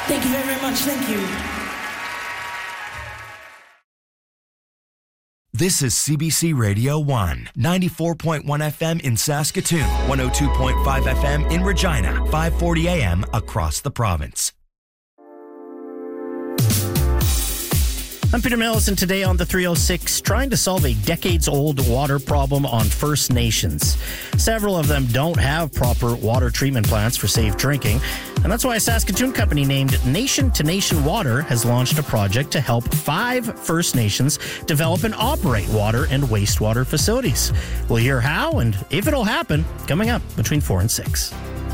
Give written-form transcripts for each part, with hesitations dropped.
Thank you very much. Thank you. This is CBC Radio 1, 94.1 FM in Saskatoon, 102.5 FM in Regina, 540 AM across the province. I'm Peter Mills, and today on the 306, trying to solve a decades-old water problem on First Nations. Several of them don't have proper water treatment plants for safe drinking, and that's why a Saskatoon company named Nation to Nation Water has launched a project to help 5 First Nations develop and operate water and wastewater facilities. We'll hear how and if it'll happen coming up between 4 and 6.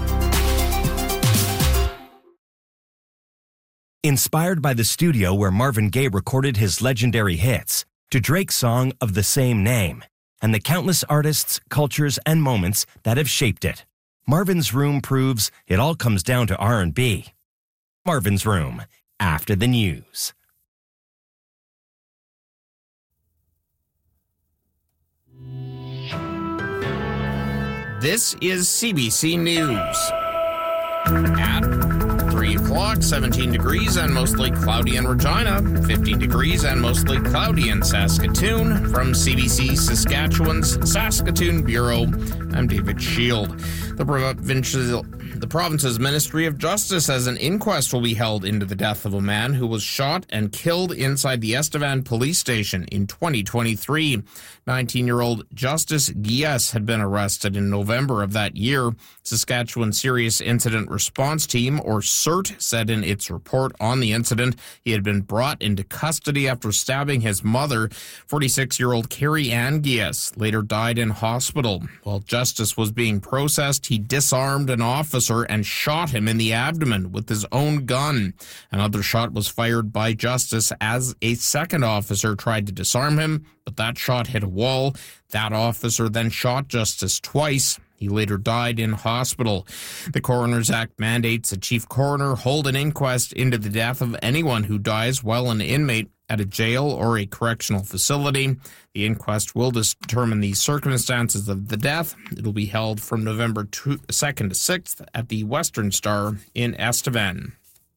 Inspired by the studio where Marvin Gaye recorded his legendary hits, to Drake's song of the same name, and the countless artists, cultures, and moments that have shaped it, Marvin's Room proves it all comes down to R&B. Marvin's Room, after the news. This is CBC News. At 3 o'clock, 17 degrees and mostly cloudy in Regina, 15 degrees and mostly cloudy in Saskatoon. From CBC Saskatchewan's Saskatoon Bureau, I'm David Shield. The province's Ministry of Justice says an inquest will be held into the death of a man who was shot and killed inside the Estevan police station in 2023. 19-year-old Justice Gies had been arrested in November of that year. Saskatchewan Serious Incident Response Team, or CERT, said in its report on the incident he had been brought into custody after stabbing his mother. 46-year-old Carrie Ann Gies later died in hospital. While justice was being processed, he disarmed an officer and shot him in the abdomen with his own gun. Another shot was fired by Justice as a second officer tried to disarm him, but that shot hit a wall. That officer then shot Justice twice. He later died in hospital. The Coroner's Act mandates a chief coroner hold an inquest into the death of anyone who dies while an inmate at a jail or a correctional facility. The inquest will determine the circumstances of the death. It will be held from November 2nd to 6th at the Western Star in Estevan.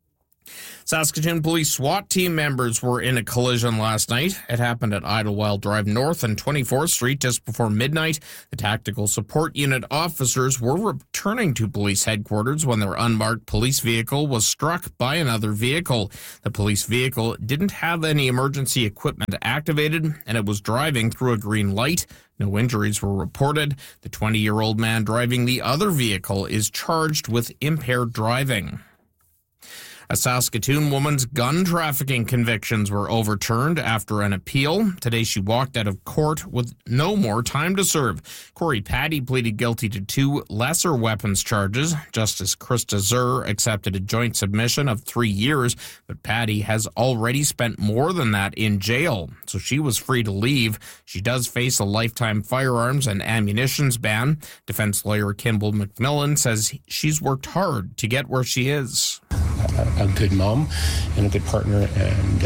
Saskatoon Police SWAT team members were in a collision last night. It happened at Idlewild Drive North and 24th Street just before midnight. The Tactical Support Unit officers were returning to police headquarters when their unmarked police vehicle was struck by another vehicle. The police vehicle didn't have any emergency equipment activated, and it was driving through a green light. No injuries were reported. The 20-year-old man driving the other vehicle is charged with impaired driving. A Saskatoon woman's gun trafficking convictions were overturned after an appeal. Today she walked out of court with no more time to serve. Corey Paddy pleaded guilty to 2 lesser weapons charges. Justice Krista Zur accepted a joint submission of 3 years, but Paddy has already spent more than that in jail, so she was free to leave. She does face a lifetime firearms and ammunitions ban. Defense lawyer Kimball McMillan says she's worked hard to get where she is. A good mom and a good partner, and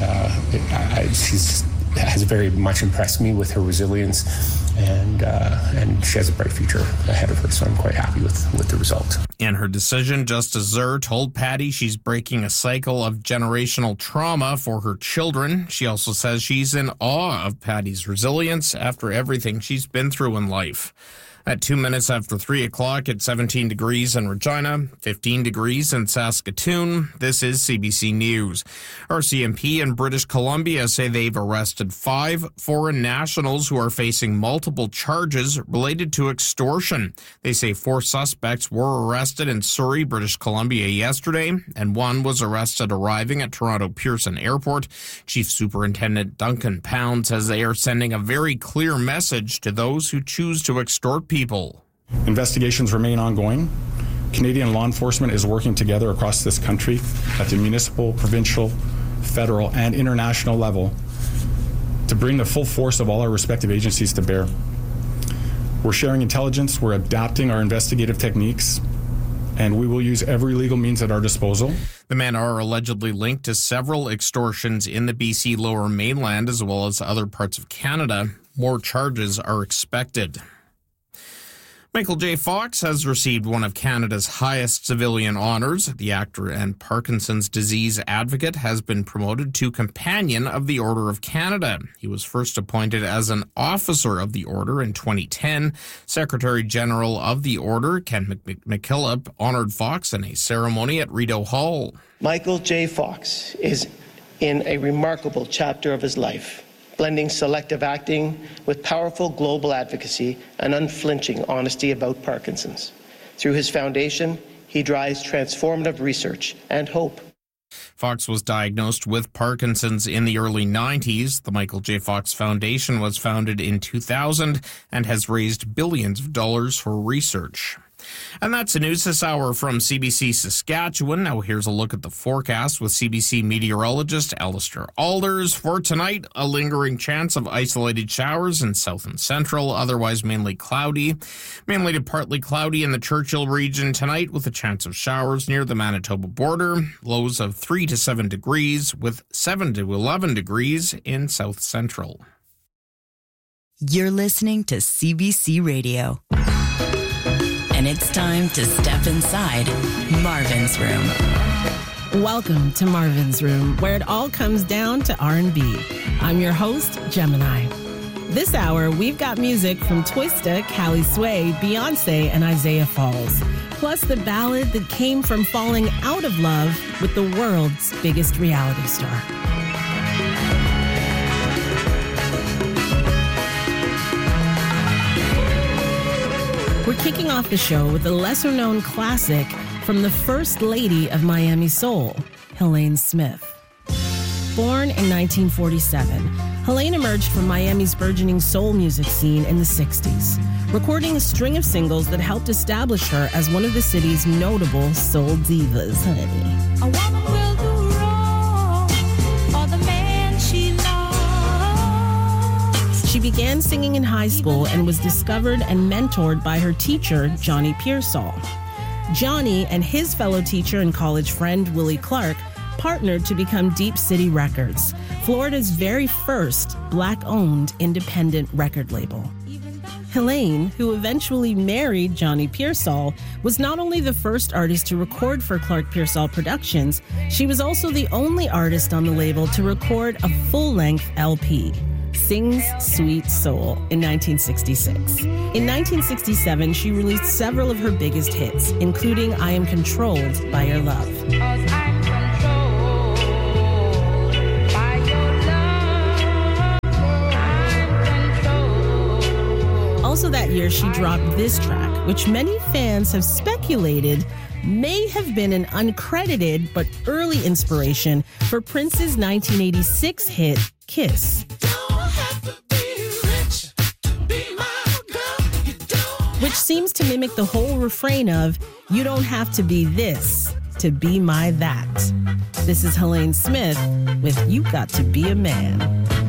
she's has very much impressed me with her resilience, and she has a bright future ahead of her, so I'm quite happy with the result. In her decision, Justice Zur told Paddy she's breaking a cycle of generational trauma for her children. She also says she's in awe of Paddy's resilience after everything she's been through in life. At 2 minutes after 3 o'clock, at 17 degrees in Regina, 15 degrees in Saskatoon. This is CBC News. RCMP in British Columbia say they've arrested 5 foreign nationals who are facing multiple charges related to extortion. They say 4 suspects were arrested in Surrey, British Columbia yesterday, and 1 was arrested arriving at Toronto Pearson Airport. Chief Superintendent Duncan Pound says they are sending a very clear message to those who choose to extort people. Investigations remain ongoing. Canadian law enforcement is working together across this country at the municipal, provincial, federal, and international level to bring the full force of all our respective agencies to bear. We're sharing intelligence, we're adapting our investigative techniques, and we will use every legal means at our disposal. The men are allegedly linked to several extortions in the BC Lower Mainland as well as other parts of Canada. More charges are expected. Michael J. Fox has received one of Canada's highest civilian honours. The actor and Parkinson's disease advocate has been promoted to Companion of the Order of Canada. He was first appointed as an officer of the Order in 2010. Secretary General of the Order, Ken McKillop, honoured Fox in a ceremony at Rideau Hall. Michael J. Fox is in a remarkable chapter of his life, blending selective acting with powerful global advocacy and unflinching honesty about Parkinson's. Through his foundation, he drives transformative research and hope. Fox was diagnosed with Parkinson's in the early 90s. The Michael J. Fox Foundation was founded in 2000 and has raised billions of dollars for research. And that's the news this hour from CBC Saskatchewan. Now here's a look at the forecast with CBC meteorologist Alistair Alders. For tonight, a lingering chance of isolated showers in south and central, otherwise mainly cloudy. Mainly to partly cloudy in the Churchill region tonight with a chance of showers near the Manitoba border. Lows of 3 to 7 degrees with 7 to 11 degrees in south central. You're listening to CBC Radio. And it's time to step inside Marvin's Room. Welcome to Marvin's Room, where it all comes down to R&B. I'm your host, Gemini. This hour, we've got music from Twista, Callie Sway, Beyonce, and Isaiah Falls. Plus the ballad that came from falling out of love with the world's biggest reality star. We're kicking off the show with a lesser-known classic from the First Lady of Miami Soul, Helene Smith. Born in 1947, Helene emerged from Miami's burgeoning soul music scene in the 60s, recording a string of singles that helped establish her as one of the city's notable soul divas. A woman will do wrong for the man she loves. She began singing in high school and was discovered and mentored by her teacher, Johnny Pearsall. Johnny and his fellow teacher and college friend, Willie Clark, partnered to become Deep City Records, Florida's very first Black-owned independent record label. Helene, who eventually married Johnny Pearsall, was not only the first artist to record for Clark Pearsall Productions, she was also the only artist on the label to record a full-length LP. Sings Sweet Soul in 1966. In 1967, she released several of her biggest hits, including I Am Controlled by Your Love. Also that year, she dropped this track, which many fans have speculated may have been an uncredited but early inspiration for Prince's 1986 hit, Kiss. Which seems to mimic the whole refrain of, you don't have to be this to be my that. This is Helene Smith with You Got to Be a Man.